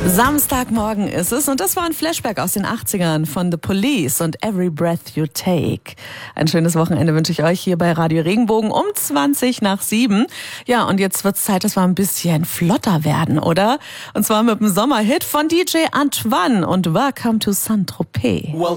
Samstagmorgen ist es und das war ein Flashback aus den 80ern von The Police und Every Breath You Take. Ein schönes Wochenende wünsche ich euch hier bei Radio Regenbogen um 20:20. Ja, und jetzt wird's Zeit, dass wir ein bisschen flotter werden, oder? Und zwar mit dem Sommerhit von DJ Antoine und Welcome to Saint-Tropez.